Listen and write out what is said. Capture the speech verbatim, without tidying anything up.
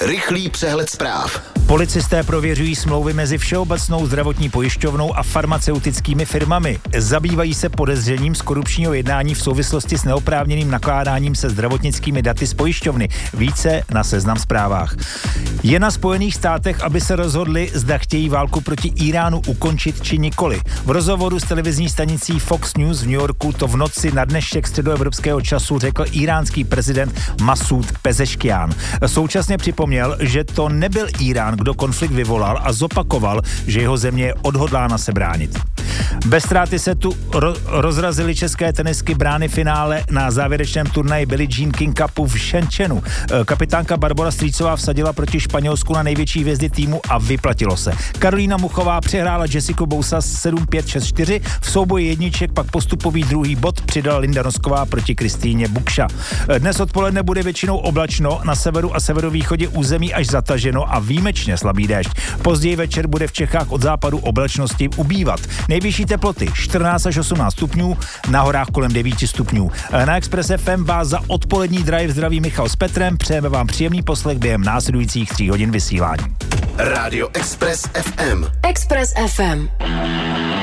Rychlý přehled zpráv. Policisté prověřují smlouvy mezi Všeobecnou zdravotní pojišťovnou a farmaceutickými firmami. Zabývají se podezřením z korupčního jednání v souvislosti s neoprávněným nakládáním se zdravotnickými daty z pojišťovny. Více na Seznam Zprávách. Je na Spojených státech, aby se rozhodli, zda chtějí válku proti Iránu ukončit či nikoli. V rozhovoru s televizní stanicí Fox News v New Yorku to v noci na dnešek středoevropského času řekl iránský prezident Masud Pezeškian. Současně připomněl, že to nebyl Irán, kdo konflikt vyvolal, a zopakoval, že jeho země je odhodlána se bránit. Bez ztráty se tu ro- rozrazily české tenisky brány finále na závěrečném turnaji Billie Jean King Cupu v Shenzhenu. Kapitánka Barbora Strýcová vsadila proti Španělsku na největší hvězdy týmu a vyplatilo se. Karolína Muchová přehrála Jessiku Bousas sedm pět šest čtyři, v souboji jedniček pak postupový druhý bod přidala Linda Nosková proti Kristýně Bukša. Dnes odpoledne bude většinou oblačno, na severu a severovýchodě území až zataženo a výjimečně slabý déšť. Později večer bude v Čechách od západu oblačnosti ubývat. Nejvyšší teploty čtrnáct až osmnáct stupňů, na horách kolem devět stupňů. Na Express F M vás za odpolední drive zdraví Michal s Petrem, přejeme vám příjemný poslech během následujících tří hodin vysílání. Rádio Express F M. Express F M.